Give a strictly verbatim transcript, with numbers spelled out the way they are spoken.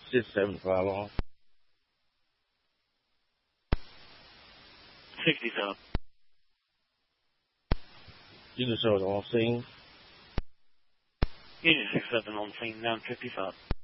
six seventy-five long. sixty-seven. You can show it on scene. Unit six seven on scene, down fifty-five.